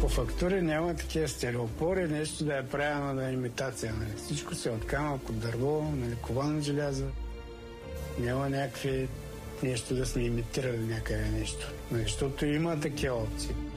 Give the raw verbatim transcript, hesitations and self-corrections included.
по фактури няма такива стереопори, нещо да е правено на имитация. Нали. Всичко се от камък, от дърво, нали, ковано желязо. Няма някакви нещо да сме имитирали някъде нещо. Нали, защото има такива опции.